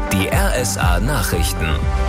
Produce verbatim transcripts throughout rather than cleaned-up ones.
Die R S A-Nachrichten.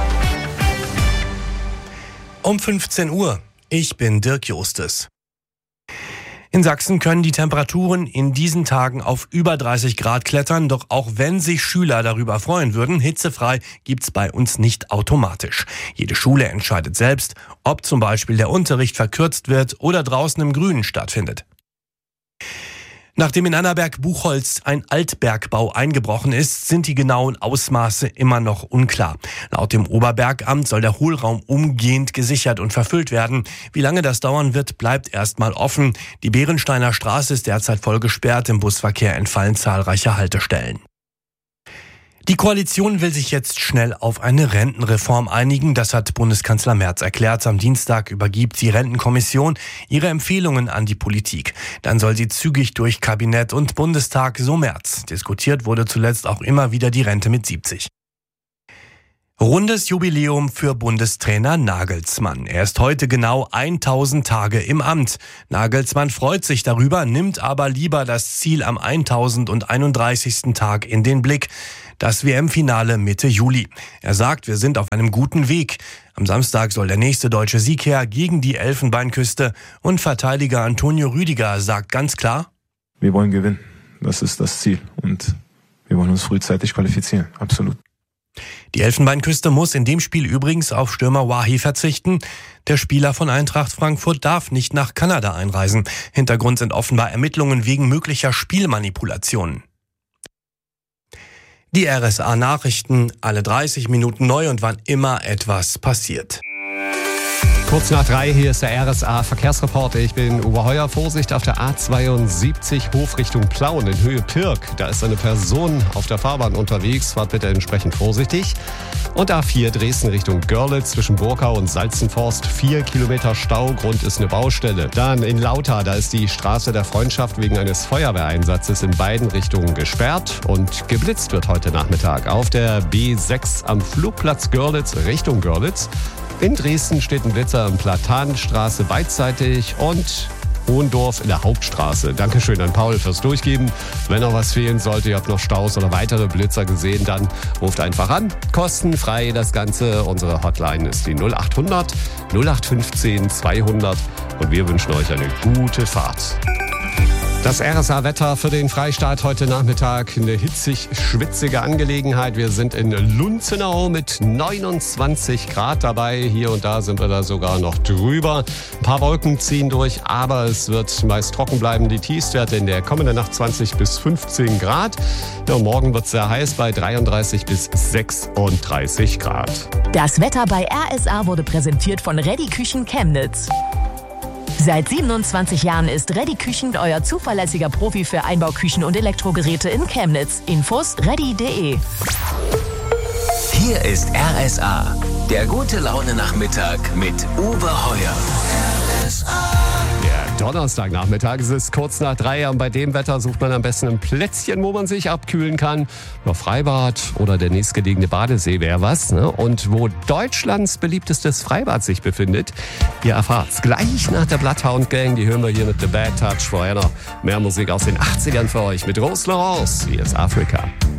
Um fünfzehn Uhr. Ich bin Dirk Justes. In Sachsen können die Temperaturen in diesen Tagen auf über dreißig Grad klettern, doch auch wenn sich Schüler darüber freuen würden, hitzefrei gibt's bei uns nicht automatisch. Jede Schule entscheidet selbst, ob zum Beispiel der Unterricht verkürzt wird oder draußen im Grünen stattfindet. Nachdem in Annaberg-Buchholz ein Altbergbau eingebrochen ist, sind die genauen Ausmaße immer noch unklar. Laut dem Oberbergamt soll der Hohlraum umgehend gesichert und verfüllt werden. Wie lange das dauern wird, bleibt erstmal offen. Die Bärensteiner Straße ist derzeit voll gesperrt. Im Busverkehr entfallen zahlreiche Haltestellen. Die Koalition will sich jetzt schnell auf eine Rentenreform einigen. Das hat Bundeskanzler Merz erklärt. Am Dienstag übergibt die Rentenkommission ihre Empfehlungen an die Politik. Dann soll sie zügig durch Kabinett und Bundestag, so Merz. Diskutiert wurde zuletzt auch immer wieder die Rente mit siebzig. Rundes Jubiläum für Bundestrainer Nagelsmann. Er ist heute genau tausend Tage im Amt. Nagelsmann freut sich darüber, nimmt aber lieber das Ziel am tausendeinunddreißigsten Tag in den Blick. Das W M-Finale Mitte Juli. Er sagt, wir sind auf einem guten Weg. Am Samstag soll der nächste deutsche Sieg her gegen die Elfenbeinküste. Und Verteidiger Antonio Rüdiger sagt ganz klar: Wir wollen gewinnen. Das ist das Ziel. Und wir wollen uns frühzeitig qualifizieren. Absolut. Die Elfenbeinküste muss in dem Spiel übrigens auf Stürmer Wahi verzichten. Der Spieler von Eintracht Frankfurt darf nicht nach Kanada einreisen. Hintergrund sind offenbar Ermittlungen wegen möglicher Spielmanipulationen. Die R S A-Nachrichten, alle dreißig Minuten neu und wann immer etwas passiert. Kurz nach drei, hier ist der R S A-Verkehrsreporter. Ich bin Uwe Heuer. Vorsicht auf der A zweiundsiebzig Hof Richtung Plauen in Höhe Pirk. Da ist eine Person auf der Fahrbahn unterwegs. Fahrt bitte entsprechend vorsichtig. Und A vier Dresden Richtung Görlitz zwischen Burkau und Salzenforst. Vier Kilometer Stau, Grund ist eine Baustelle. Dann in Lauter, da ist die Straße der Freundschaft wegen eines Feuerwehreinsatzes in beiden Richtungen gesperrt. Und geblitzt wird heute Nachmittag auf der B sechs am Flugplatz Görlitz Richtung Görlitz. In Dresden steht ein Blitzer am Platanenstraße beidseitig und Hohendorf in der Hauptstraße. Dankeschön an Paul fürs Durchgeben. Wenn noch was fehlen sollte, ihr habt noch Staus oder weitere Blitzer gesehen, dann ruft einfach an. Kostenfrei das Ganze. Unsere Hotline ist die null acht hundert null acht fünfzehn zweihundert und wir wünschen euch eine gute Fahrt. Das R S A-Wetter für den Freistaat heute Nachmittag. Eine hitzig-schwitzige Angelegenheit. Wir sind in Lunzenau mit neunundzwanzig Grad dabei. Hier und da sind wir da sogar noch drüber. Ein paar Wolken ziehen durch, aber es wird meist trocken bleiben. Die Tiefstwerte in der kommenden Nacht zwanzig bis fünfzehn Grad. Ja, morgen wird es sehr heiß bei dreiunddreißig bis sechsunddreißig Grad. Das Wetter bei R S A wurde präsentiert von Reddy Küchen Chemnitz. Seit siebenundzwanzig Jahren ist Reddy Küchen euer zuverlässiger Profi für Einbauküchen und Elektrogeräte in Chemnitz. Infos reddy punkt de. Hier ist R S A, der gute Laune-Nachmittag mit Uwe Heuer. R S A. Der Donnerstagnachmittag, es ist kurz nach drei und bei dem Wetter sucht man am besten ein Plätzchen, wo man sich abkühlen kann. Noch Freibad oder der nächstgelegene Badesee wäre was. Ne? Und wo Deutschlands beliebtestes Freibad sich befindet, ihr erfahrt's gleich nach der Bloodhound Gang. Die hören wir hier mit The Bad Touch. Vorher noch mehr Musik aus den achtzigern für euch mit Rose Laurence. Hier ist Afrika.